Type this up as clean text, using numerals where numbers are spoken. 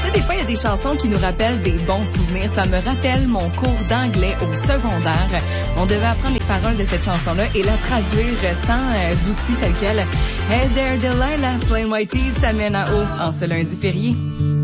sais, des fois, il y a des chansons qui nous rappellent des bons souvenirs. Ça me rappelle mon cours d'anglais au secondaire. On devait apprendre les paroles de cette chanson-là et la traduire sans outils tels quels. Hey there, Delilah, Plain White Tees, ça mène à haut en ce lundi férié.